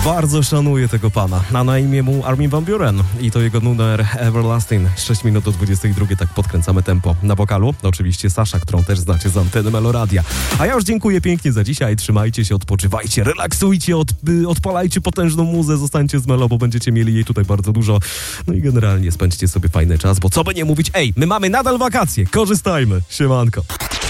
Bardzo szanuję tego pana. A na imię mu Armin van Buuren i to jego numer Everlasting. 6 minut do 22, tak podkręcamy tempo. Na wokalu oczywiście Sasza, którą też znacie z anteny Meloradia. A ja już dziękuję pięknie za dzisiaj. Trzymajcie się, odpoczywajcie, relaksujcie, odpalajcie potężną muzę, zostańcie z Melo, bo będziecie mieli jej tutaj bardzo dużo. No i generalnie spędźcie sobie fajny czas, bo co by nie mówić, my mamy nadal wakacje, korzystajmy. Siemanko.